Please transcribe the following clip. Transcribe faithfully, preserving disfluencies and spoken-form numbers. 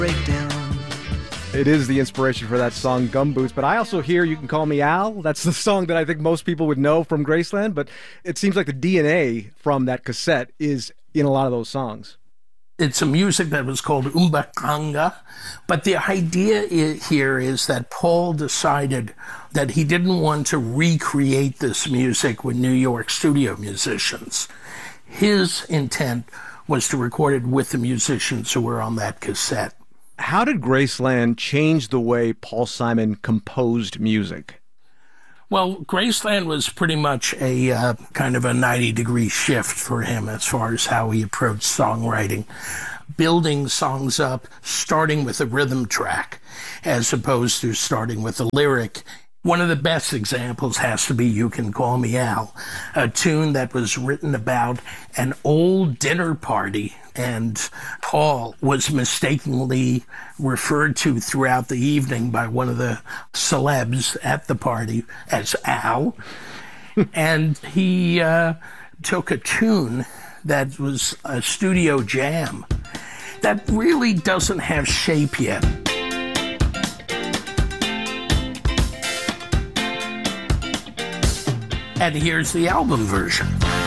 breakdown. It is the inspiration for that song, Gumboots. But I also hear You Can Call Me Al. That's the song that I think most people would know from Graceland. But it seems like the D N A from that cassette is in a lot of those songs. It's a music that was called Umbakanga. But the idea i- here is that Paul decided that he didn't want to recreate this music with New York studio musicians. His intent was to record it with the musicians who were on that cassette. How did Graceland change the way Paul Simon composed music? Well, Graceland was pretty much a uh, kind of a ninety degree shift for him as far as how he approached songwriting. Building songs up, starting with a rhythm track, as opposed to starting with a lyric. One of the best examples has to be You Can Call Me Al, a tune that was written about an old dinner party, and Paul was mistakenly referred to throughout the evening by one of the celebs at the party as Al. And he uh, took a tune that was a studio jam that really doesn't have shape yet. And here's the album version.